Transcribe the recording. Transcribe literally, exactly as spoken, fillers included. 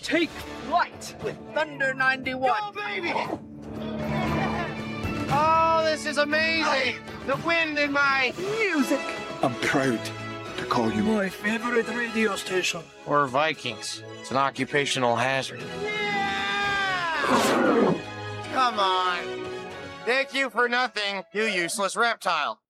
Take flight with Thunder ninety-one. Go, baby! Oh, this is amazing! The wind in my Music. I'm proud to call you My favorite radio station. We're Vikings. It's an occupational hazard. Come on. Thank you for nothing, you useless reptile.